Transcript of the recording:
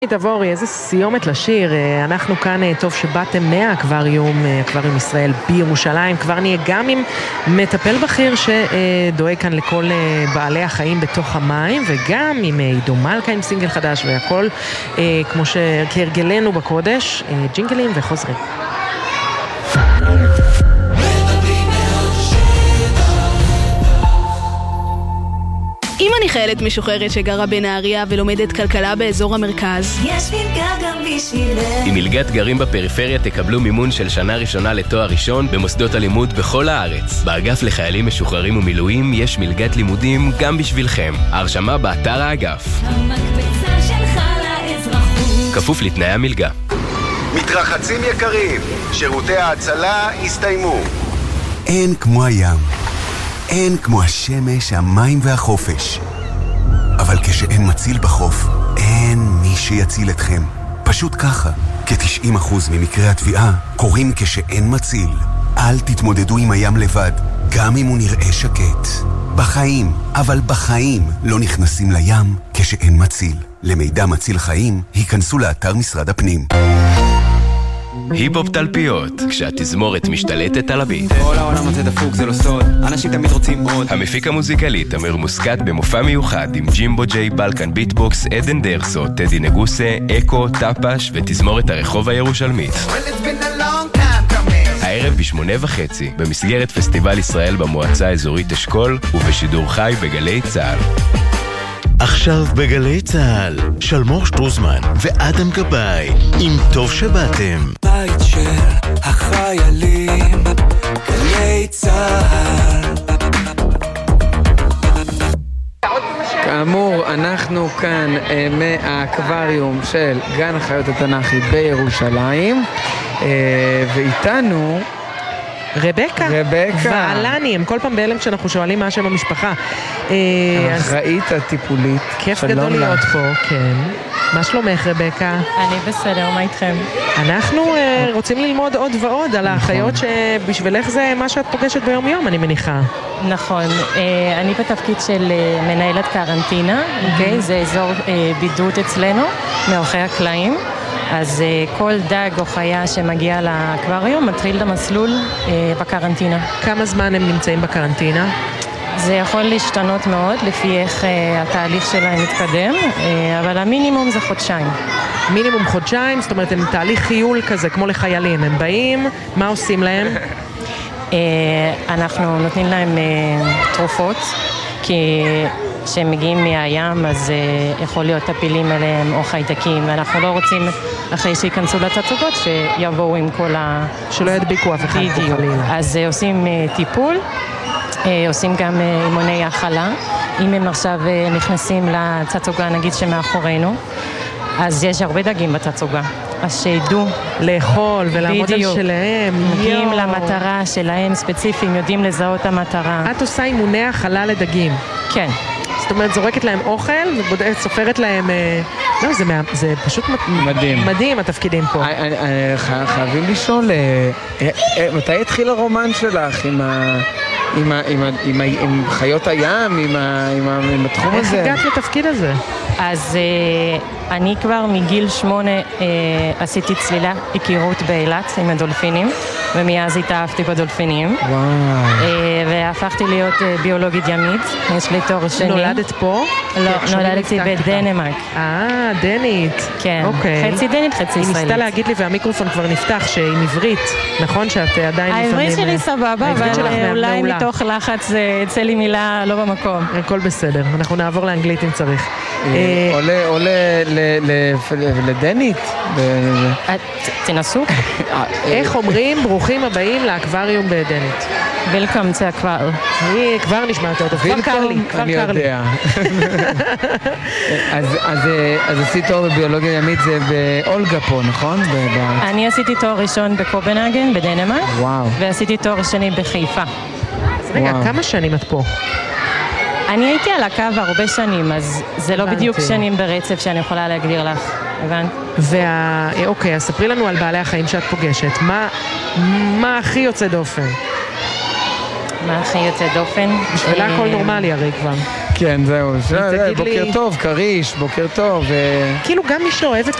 תבורי, איזה סיומת לשיר. אנחנו כאן טוב שבאתם מהאקווריום, אקווריום ישראל בירושלים. כבר נהיה גם עם מטפל בכיר שדואג כאן לכל בעלי החיים בתוך המים, וגם עם עידו מלכה עם סינגל חדש, והכל כמו שכהרגלנו בקודש, ג'ינגלים וחוזרים. אם אני חיילת משוחררת שגרה בנהריה ולומדת כלכלה באזור המרכז, יש מלגה גם בשבילך. עם מלגת גרים בפריפריה תקבלו מימון של שנה ראשונה לתואר ראשון במוסדות הלימוד בכל הארץ. באגף לחיילים משוחררים ומילואים יש מלגת לימודים גם בשבילכם. ההרשמה באתר האגף. המקפצה שלך לאזרחות. כפוף לתנאי המלגה. מתרחצים יקרים, שירותי ההצלה הסתיימו. אין כמו הים. אין כמו השמש, המים והחופש. אבל כשאין מציל בחוף, אין מי שיציל אתכם. פשוט ככה, כ-90% ממקרי התביעה קורים כשאין מציל. אל תתמודדו עם הים לבד, גם אם הוא נראה שקט. בחיים, אבל בחיים, לא נכנסים לים כשאין מציל. למידע מציל חיים, היכנסו לאתר משרד הפנים. היפ-הופ תלפיות, כשהתזמורת משתלטת על הביט. כל העולם הזה דפוק, זה לא סוד, אנשים תמיד רוצים עוד. המפיק המוזיקלי תמיר מוסקת במופע מיוחד עם ג'ימבו ג'יי, בלקן ביטבוקס, עדן דרסו, טדי נגוסה, אקו, טפש ותזמורת הרחוב הירושלמית. הערב ב8:30 במסגרת פסטיבל ישראל במועצה האזורית אשכול ובשידור חי בגלי צהל. עכשיו בגלי צהל, שלמור שטרוזמן ואדם גבאי, עם טוב שבאתם. בית של החיילים, גלי צהל. כאמור, אנחנו כאן מהאקווריום של גן החיות התנ"כי בירושלים, ואיתנו רבקה. ועלני, הם כל פעם בהלם כשאנחנו שואלים מה השם המשפחה. האחראית הטיפולית. כיף גדול להיות פה, כן. מה שלומך רבקה? אני בסדר, מה איתכם? אנחנו רוצים ללמוד עוד ועוד על האחיות שבשבילך זה מה שאת פוגשת ביום יום, אני מניחה. נכון, אני בתפקיד של מנהלת קרנטינה, זה אזור בידוד אצלנו, מאחורי הקלעים. אז כל דג או חיה שמגיע לאקווריום מתחיל את המסלול בקרנטינה. כמה זמן הם נמצאים בקרנטינה? זה יכול להשתנות מאוד לפי איך התהליך שלהם מתקדם, אבל המינימום זה חודשיים. מינימום חודשיים, זאת אומרת הם תהליך חיול כזה כמו לחיילים, הם באים, מה עושים להם? אנחנו נותנים להם תרופות, כי כשהם מגיעים מהים אז יכול להיות טפילים אליהם או חיידקים, ואנחנו לא רוצים אחרי שיכנסו לתצוגות שיבואו עם כל שלא ידביקו אף אחד פה חלילה. אז עושים טיפול, עושים גם אימוני האכלה. אם הם עכשיו נכנסים לתצוגה נגיד שמאחורינו, אז יש הרבה דגים בתצוגה, אז שידעו לאכול ולעמוד על שלהם, מגיעים למטרה שלהם ספציפיים, יודעים לזהות המטרה. את עושה אימוני האכלה לדגים? כן. זאת אומרת, זורקת להם אוכל וסופרת להם... לא, זה פשוט מדהים. מדהים התפקידים פה. חייבים לשאול, מתי התחיל הרומן שלך עם חיות הים, עם התחום הזה? איך הגעת לתפקיד הזה? אז אני כבר מגיל 8 עשיתי צלילה היכרות באילת עם הדולפינים, ומאז התאהבתי בדולפינים. וואו. והפכתי להיות ביולוגית ימית, יש לי תואר שני. נולדת פה? לא, נולדתי בדנמרק. דנית. כן, אוקיי. חצי דנית, חצי ישראלית. היא ניסתה להגיד לי, והמיקרופון כבר נפתח, שהיא עברית. נכון שאת עדיין לפעמים... העברית שלי סבבה, אבל אולי מתוך לחץ יצא לי מילה לא במקום. הכל בסדר, אנחנו נעבור לאנגלית אם צריך. עולה לדנית? תנסו. איך אומרים ברוכים הבאים לאקווריום בדנית? Welcome to Aquarium. אני כבר נשמעת אותו, כבר קר לי. אני יודע. אז עשית תואר בביולוגיה ימית, זה באולגה פה, נכון? אני עשיתי תואר ראשון בקופנהגן, בדנמרק. וואו. ועשיתי תואר שני בחיפה. אז רגע, כמה שנים את פה? אני הייתי על הקו הרבה שנים, אז זה לא בדיוק שנים ברצף שאני יכולה להגדיר לך, הבנת? אוקיי, אז ספרי לנו על בעלי החיים שאת פוגשת. מה הכי יוצא דופן? מה הכי יוצא דופן? בשבילה הכל נורמלי הרי כבר. כן, זהו. בוקר טוב, קריש, בוקר טוב. כאילו גם מי שאוהב את